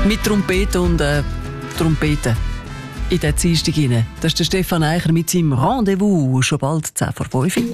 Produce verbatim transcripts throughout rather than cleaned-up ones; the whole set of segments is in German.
Mit Trompete und äh, Trompete in den Dienstag rein. Das ist der Stefan Eicher mit seinem Rendezvous. Schon bald zehn vor fünf.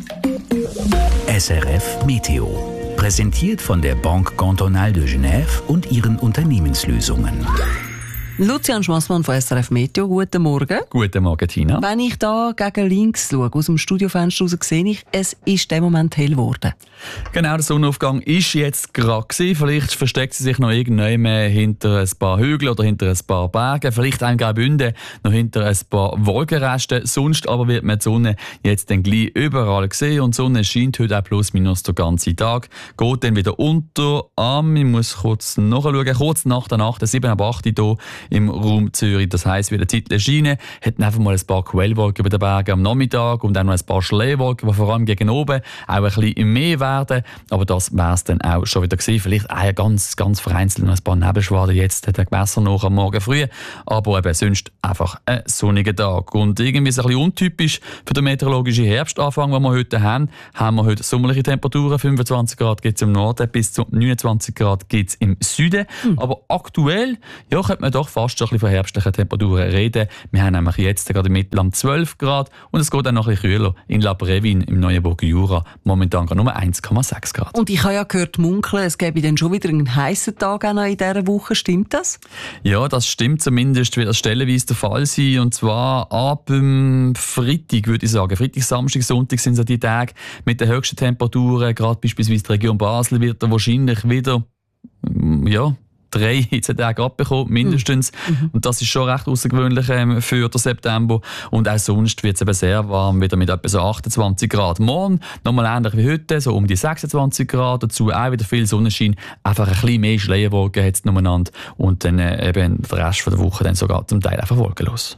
S R F Meteo. Präsentiert von der Banque Cantonale de Genève und ihren Unternehmenslösungen. Lucian Schmassmann von S R F Meteo, guten Morgen. Guten Morgen, Tina. Wenn ich da gegen links schaue, aus dem Studiofenster raus, sehe ich, es ist im Moment hell geworden. Genau, der Sonnenaufgang ist jetzt gerade gewesen. Vielleicht versteckt sie sich noch irgendwann hinter ein paar Hügeln oder hinter ein paar Bergen. Vielleicht auch in Graubünden noch hinter ein paar Wolkenresten. Sonst aber wird man die Sonne jetzt dann gleich überall sehen. Und die Sonne scheint heute auch plus minus den ganzen Tag. Geht dann wieder unter. Um, ich muss kurz nachschauen. Kurz nach der Nacht, sieben ab acht hier im Raum Zürich. Das heisst, wieder Zeit Schiene. Hätten einfach mal ein paar Quellwolken über den Bergen am Nachmittag und auch noch ein paar Schneewolken, die vor allem gegen oben auch ein bisschen mehr werden. Aber das wäre es dann auch schon wieder gewesen. Vielleicht auch ganz, ganz vereinzelt noch ein paar Nebelschwaden jetzt hat der Gewässer noch am Morgen früh. Aber eben sonst einfach ein sonniger Tag. Und irgendwie ist es ein bisschen untypisch für den meteorologischen Herbstanfang, den wir heute haben. Haben wir heute sommerliche Temperaturen. fünfundzwanzig Grad gibt es im Norden, bis zu neunundzwanzig Grad gibt es im Süden. Mhm. Aber aktuell ja, könnte man doch fast schon ein bisschen von herbstlichen Temperaturen reden. Wir haben nämlich jetzt gerade Mittel zwölf Grad und es geht auch noch ein bisschen kühler in La Brevin im Neuenburger Jura. Momentan gerade nur eins Komma sechs Grad. Und ich habe ja gehört munkeln, es gäbe dann schon wieder einen heissen Tag auch noch in dieser Woche. Stimmt das? Ja, das stimmt zumindest, wird das stellenweise der Fall sein. Und zwar ab ähm, Freitag, würde ich sagen. Freitag, Samstag, Sonntag sind so die Tage mit den höchsten Temperaturen. Gerade beispielsweise die Region Basel wird da wahrscheinlich wieder, ja, drei Hitzetage abbekommen, mindestens. Mhm. Und das ist schon recht außergewöhnlich ähm, für den September. Und auch sonst wird es eben sehr warm, wieder mit etwa so achtundzwanzig Grad. Morgen nochmal ähnlich wie heute, so um die sechsundzwanzig Grad. Dazu auch wieder viel Sonnenschein. Einfach ein bisschen mehr Schleierwolken hat es umeinander. Und dann äh, eben der Rest der Woche dann sogar zum Teil einfach wolkenlos.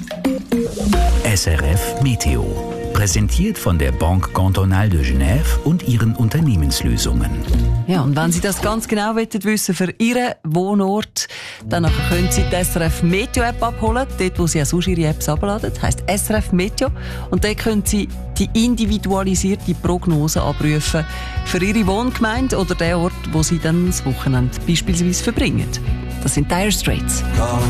S R F Meteo. Präsentiert von der Banque Cantonale de Genève und ihren Unternehmenslösungen. Ja, und wenn Sie das ganz genau wissen wollen für Ihren Wohnort, dann können Sie die S R F Meteo App abholen, dort wo Sie auch sonst Ihre Apps abladen, das heisst S R F Meteo. Und dort können Sie die individualisierte Prognose abrufen für Ihre Wohngemeinde oder den Ort, wo Sie dann das Wochenende beispielsweise verbringen. Das sind Dire Straits.